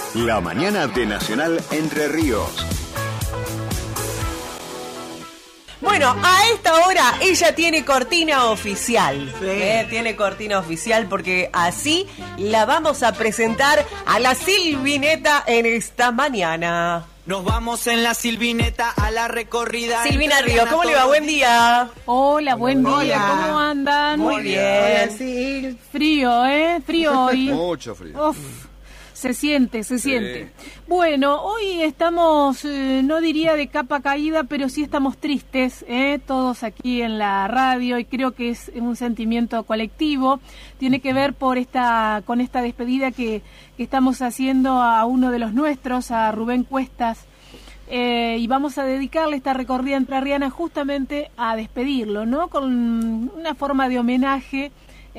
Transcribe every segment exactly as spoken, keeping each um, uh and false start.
La mañana de Nacional Entre Ríos. Bueno, a esta hora ella tiene cortina oficial. Sí. ¿eh? Tiene cortina oficial porque así la vamos a presentar a la Silvineta en esta mañana. Nos vamos en la Silvineta a la recorrida. Silvina Ríos, ¿cómo le va? Buen día. Hola, buen día. Hola. ¿Cómo andan? Muy bien. Hola, Sil. Frío, ¿eh? Frío hoy. Mucho frío. Uf. Se siente, se siente. Sí. Bueno, hoy estamos, eh, no diría de capa caída, pero sí estamos tristes, ¿eh? Todos aquí en la radio, y creo que es un sentimiento colectivo. Tiene que ver por esta, con esta despedida que, que estamos haciendo a uno de los nuestros, a Rubén Cuestas, eh, y vamos a dedicarle esta recorrida entrerriana justamente a despedirlo, ¿no? Con una forma de homenaje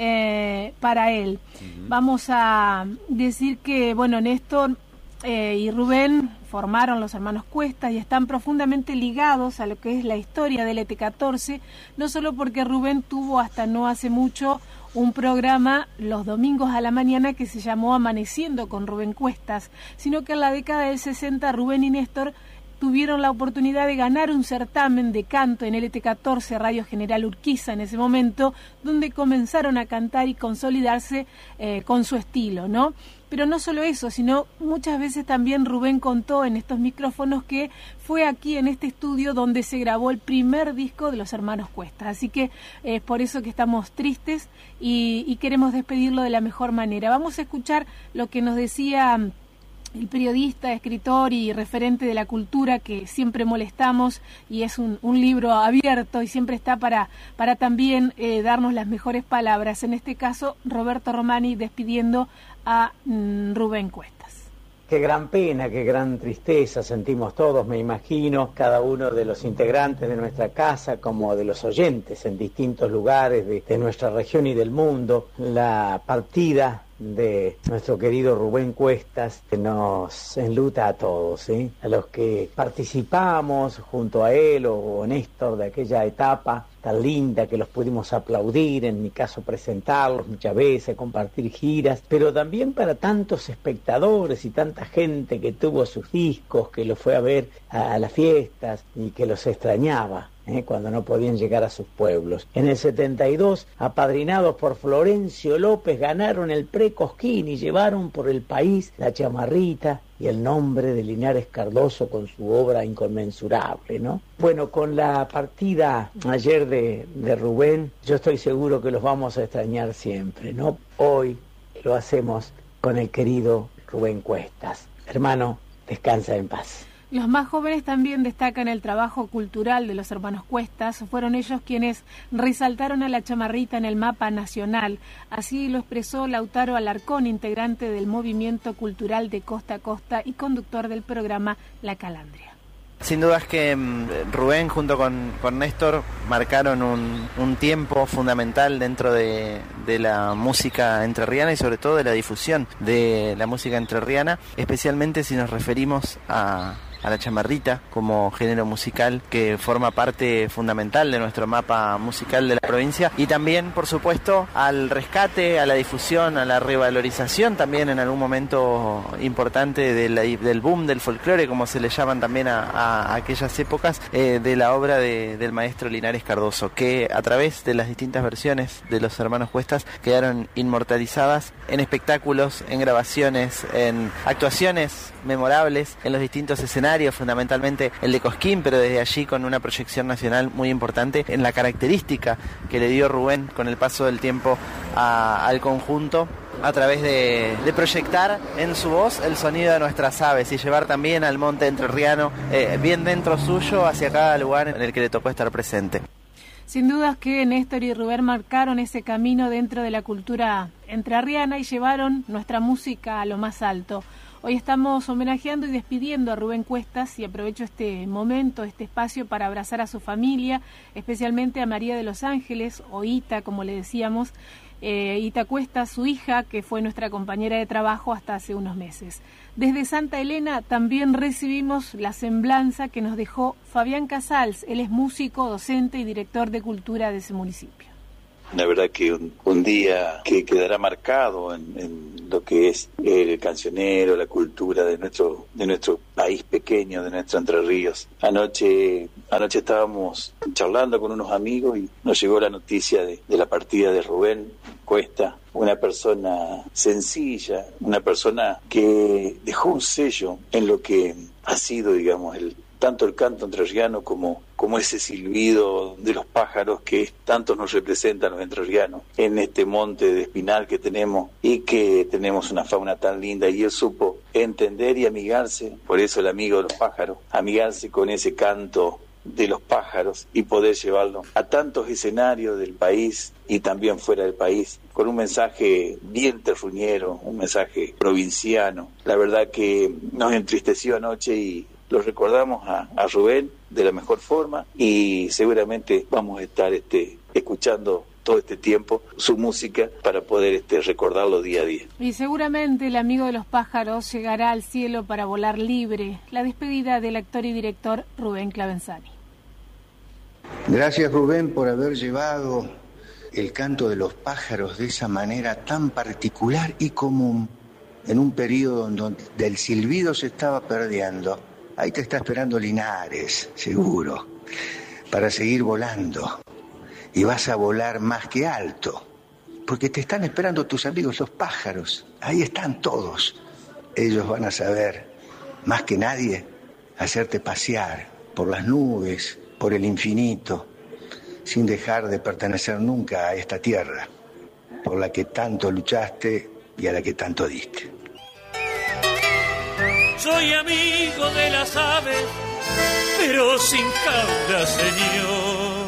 Eh, para él. Uh-huh. Vamos a decir que, bueno, Néstor eh, y Rubén formaron los hermanos Cuestas y están profundamente ligados a lo que es la historia del E T catorce, no solo porque Rubén tuvo hasta no hace mucho un programa los domingos a la mañana que se llamó Amaneciendo con Rubén Cuestas, sino que en la década del sesenta Rubén y Néstor tuvieron la oportunidad de ganar un certamen de canto en el E T catorce, Radio General Urquiza en ese momento, donde comenzaron a cantar y consolidarse eh, con su estilo, ¿no? Pero no solo eso, sino muchas veces también Rubén contó en estos micrófonos que fue aquí en este estudio donde se grabó el primer disco de los hermanos Cuestas. Así que es eh, por eso que estamos tristes y, y queremos despedirlo de la mejor manera. Vamos a escuchar lo que nos decía el periodista, escritor y referente de la cultura que siempre molestamos, y es un, un libro abierto y siempre está para, para también eh, darnos las mejores palabras. En este caso, Roberto Romani despidiendo a mm, Rubén Cuestas. Qué gran pena, qué gran tristeza sentimos todos, me imagino, cada uno de los integrantes de nuestra casa como de los oyentes en distintos lugares de, de nuestra región y del mundo. La partida de nuestro querido Rubén Cuestas que nos enluta a todos, ¿eh? A los que participamos junto a él o Néstor de aquella etapa tan linda que los pudimos aplaudir, en mi caso presentarlos muchas veces, compartir giras, pero también para tantos espectadores y tanta gente que tuvo sus discos, que los fue a ver a, a las fiestas y que los extrañaba ¿eh? Cuando no podían llegar a sus pueblos. En el setenta y dos, apadrinados por Florencio López, ganaron el Pre-Cosquín y llevaron por el país la chamarrita y el nombre de Linares Cardoso con su obra inconmensurable, ¿no? Bueno, con la partida ayer de, de Rubén, yo estoy seguro que los vamos a extrañar siempre, ¿no? Hoy lo hacemos con el querido Rubén Cuestas. Hermano, descansa en paz. Los más jóvenes también destacan el trabajo cultural de los hermanos Cuestas. Fueron ellos quienes resaltaron a la chamarrita en el mapa nacional. Así lo expresó Lautaro Alarcón, integrante del movimiento cultural de Costa a Costa y conductor del programa La Calandria. Sin duda es que um, Rubén junto con, con Néstor marcaron un, un tiempo fundamental dentro de, de la música entrerriana y sobre todo de la difusión de la música entrerriana, especialmente si nos referimos a... a la chamarrita como género musical que forma parte fundamental de nuestro mapa musical de la provincia, y también por supuesto al rescate, a la difusión, a la revalorización también en algún momento importante de la, del boom del folclore, como se le llaman también a, a aquellas épocas, eh, de la obra de, del maestro Linares Cardoso, que a través de las distintas versiones de los hermanos Cuestas quedaron inmortalizadas en espectáculos, en grabaciones, en actuaciones memorables en los distintos escenarios, fundamentalmente el de Cosquín, pero desde allí con una proyección nacional muy importante en la característica que le dio Rubén con el paso del tiempo a, al conjunto, a través de, de proyectar en su voz el sonido de nuestras aves y llevar también al monte entrerriano eh, bien dentro suyo hacia cada lugar en el que le tocó estar presente. Sin dudas que Néstor y Rubén marcaron ese camino dentro de la cultura entrerriana y llevaron nuestra música a lo más alto. Hoy estamos homenajeando y despidiendo a Rubén Cuestas y aprovecho este momento, este espacio para abrazar a su familia, especialmente a María de los Ángeles, o Ita, como le decíamos, eh, Ita Cuestas, su hija, que fue nuestra compañera de trabajo hasta hace unos meses. Desde Santa Elena también recibimos la semblanza que nos dejó Fabián Casals. Él es músico, docente y director de cultura de ese municipio. La verdad que un, un día que quedará marcado en, en lo que es el cancionero, la cultura de nuestro de nuestro país pequeño, de nuestro Entre Ríos. Anoche anoche estábamos charlando con unos amigos y nos llegó la noticia de, de la partida de Rubén Cuesta, una persona sencilla, una persona que dejó un sello en lo que ha sido, digamos, el tanto el canto entrerriano como, como ese silbido de los pájaros que tanto nos representan los entrerrianos en este monte de espinal que tenemos y que tenemos una fauna tan linda, y él supo entender y amigarse, por eso el amigo de los pájaros, amigarse con ese canto de los pájaros y poder llevarlo a tantos escenarios del país y también fuera del país, con un mensaje bien terruñero, un mensaje provinciano. La verdad que nos entristeció anoche y lo recordamos a, a Rubén de la mejor forma, y seguramente vamos a estar este, escuchando todo este tiempo su música para poder este, recordarlo día a día. Y seguramente el amigo de los pájaros llegará al cielo para volar libre. La despedida del actor y director Rubén Clavenzani. Gracias, Rubén, por haber llevado el canto de los pájaros de esa manera tan particular y común en un periodo donde el silbido se estaba perdiendo. Ahí te está esperando Linares, seguro, para seguir volando. Y vas a volar más que alto, porque te están esperando tus amigos los pájaros. Ahí están todos. Ellos van a saber, más que nadie, hacerte pasear por las nubes, por el infinito, sin dejar de pertenecer nunca a esta tierra, por la que tanto luchaste y a la que tanto diste. Soy amigo de las aves, pero sin cauda, señor.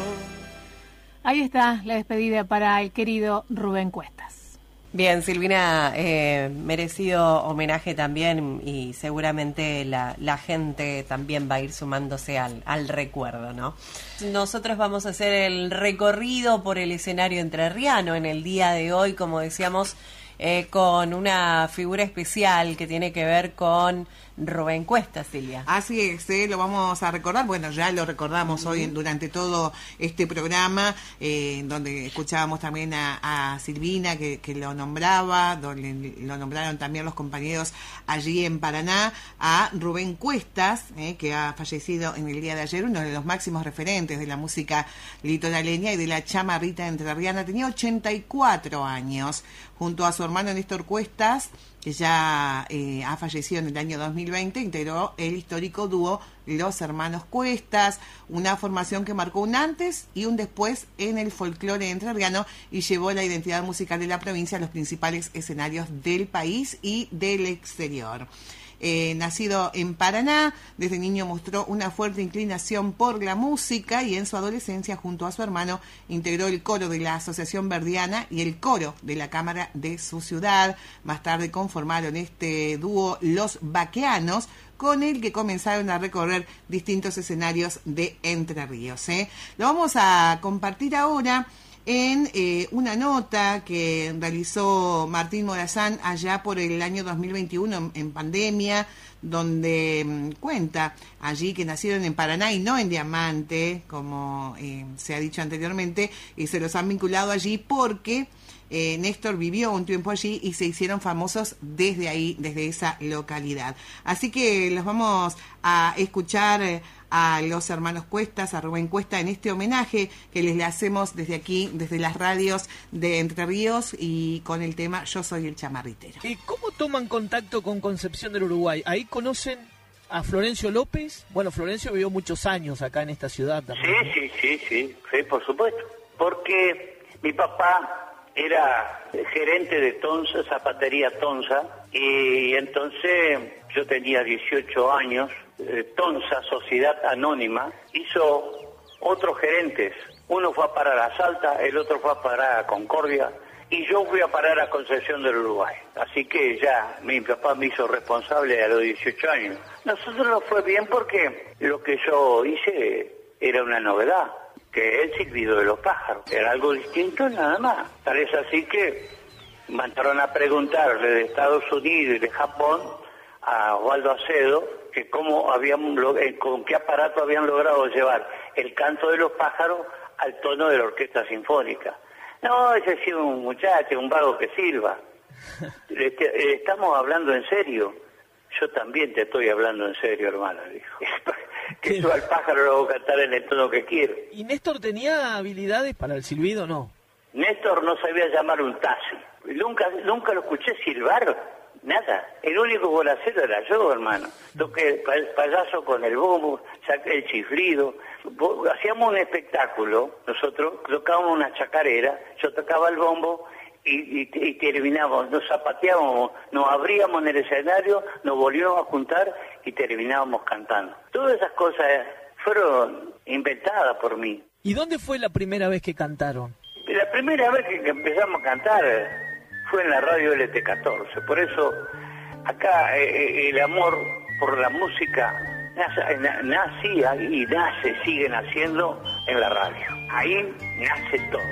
Ahí está la despedida para el querido Rubén Cuestas. Bien, Silvina, eh, merecido homenaje también, y seguramente la, la gente también va a ir sumándose al, al recuerdo, ¿no? Nosotros vamos a hacer el recorrido por el escenario entrerriano en el día de hoy, como decíamos, eh, con una figura especial que tiene que ver con Rubén Cuesta, Silvia. Así es, ¿eh? Lo vamos a recordar, bueno, ya lo recordamos uh-huh. hoy durante todo este programa, eh, donde escuchábamos también a, a Silvina que, que lo nombraba, donde lo nombraron también los compañeros allí en Paraná, a Rubén Cuestas, eh, que ha fallecido en el día de ayer, uno de los máximos referentes de la música litoraleña y de la chamarrita entrerriana. Tenía ochenta y cuatro años, junto a su hermano Néstor Cuestas, que ya eh, ha fallecido en el año dos mil veinte, integró el histórico dúo Los Hermanos Cuestas, una formación que marcó un antes y un después en el folclore entrerriano y llevó la identidad musical de la provincia a los principales escenarios del país y del exterior. Eh, nacido en Paraná, desde niño mostró una fuerte inclinación por la música y en su adolescencia, junto a su hermano, integró el coro de la Asociación Verdiana y el coro de la Cámara de su ciudad. Más tarde conformaron este dúo Los Baqueanos, con el que comenzaron a recorrer distintos escenarios de Entre Ríos. ¿eh? Lo vamos a compartir ahora en eh, una nota que realizó Martín Morazán allá por el año dos mil veintiuno en, en pandemia, donde mmm, cuenta allí que nacieron en Paraná y no en Diamante, como eh, se ha dicho anteriormente, y se los han vinculado allí porque eh, Néstor vivió un tiempo allí y se hicieron famosos desde ahí, desde esa localidad. Así que los vamos a escuchar eh, a los hermanos Cuestas, a Rubén Cuesta, en este homenaje que les le hacemos desde aquí, desde las radios de Entre Ríos, y con el tema Yo Soy el Chamarritero. ¿Y cómo toman contacto con Concepción del Uruguay? ¿Ahí conocen a Florencio López? Bueno, Florencio vivió muchos años acá en esta ciudad también. Sí, sí, sí, sí, sí, por supuesto. Porque mi papá era gerente de Tonsa, Zapatería Tonsa, y entonces yo tenía dieciocho años. Tonsa, Sociedad Anónima, hizo otros gerentes. Uno fue a parar a Salta, el otro fue a parar a Concordia, y yo fui a parar a Concepción del Uruguay. Así que ya mi papá me hizo responsable a los dieciocho años. Nosotros nos fue bien porque lo que yo hice era una novedad, que el silbido de los pájaros era algo distinto nada más. Tal es así que mandaron a preguntarle de Estados Unidos y de Japón a Osvaldo Acedo que cómo habían, con qué aparato habían logrado llevar el canto de los pájaros al tono de la orquesta sinfónica. No, ese ha sido un muchacho, un vago que silba. Este, estamos hablando en serio. Yo también te estoy hablando en serio, hermano, dijo. Que yo al pájaro lo voy a cantar en el tono que quiero. ¿Y Néstor tenía habilidades para el silbido o no? Néstor no sabía llamar un taxi. Nunca, nunca lo escuché silbar, nada. El único bolacero era yo, hermano. Toqué el payaso con el bombo, saqué el chiflido. Hacíamos un espectáculo, nosotros tocábamos una chacarera, yo tocaba el bombo y, y, y terminábamos, nos zapateábamos, nos abríamos en el escenario, nos volvíamos a juntar y terminábamos cantando. Todas esas cosas fueron inventadas por mí. ¿Y dónde fue la primera vez que cantaron? La primera vez que empezamos a cantar fue en la radio L T catorce, por eso acá eh, el amor por la música nace, nacía y nace, sigue naciendo en la radio. Ahí nace todo.